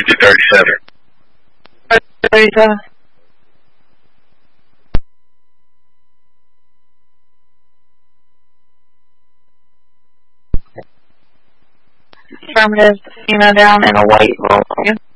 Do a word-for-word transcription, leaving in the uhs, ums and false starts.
fifty thirty-seven. thirty-seven. Affirmative, Female down in a white roll.